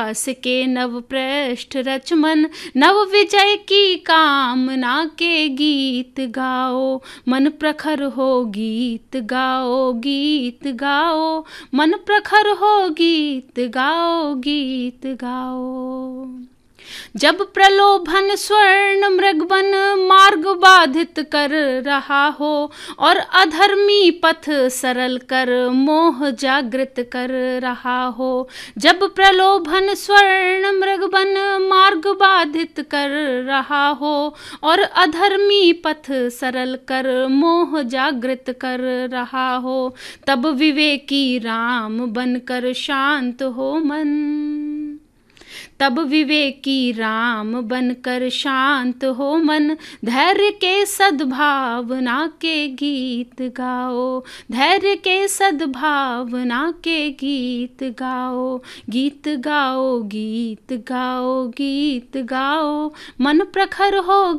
विकास के नव पृष्ठ रच मन, नव विजय की कामना के गीत गाओ। मन प्रखर हो गीत गाओ, गीत गाओ, मन प्रखर हो गीत गाओ, गीत गाओ। जब प्रलोभन स्वर्ण मृगबन मार्ग बाधित कर रहा हो, और अधर्मी पथ सरल कर मोह जागृत कर रहा हो। जब प्रलोभन स्वर्ण मृगबन मार्ग बाधित कर रहा हो, और अधर्मी पथ सरल कर मोह जागृत कर रहा हो, तब विवेकी राम बनकर शांत हो मन। तब विवेकी राम बनकर शांत हो मन, धैर्य के सद्भावना के गीत गाओ। धैर्य के सद्भावना के गीत गाओ, गीत गाओ, गीत गाओ, गीत गाओ। मन प्रखर हो